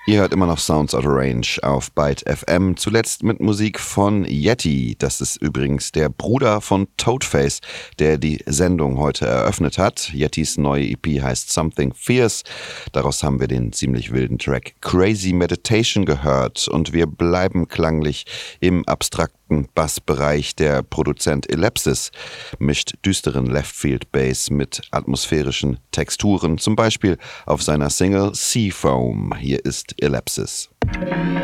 Ihr hört immer noch Sounds Out of Range auf Byte FM, zuletzt mit Musik von Yeti. Das ist übrigens der Bruder von Toadface, der die Sendung heute eröffnet hat. Yetis neue EP heißt Something Fierce. Daraus haben wir den ziemlich wilden Track Crazy Meditation gehört. Und wir bleiben klanglich im abstrakten Bassbereich. Der Produzent Ellipsis mischt düsteren Leftfield-Bass mit atmosphärischen Texturen, zum Beispiel auf seiner Single Seafoam. Hier ist Ellipsis.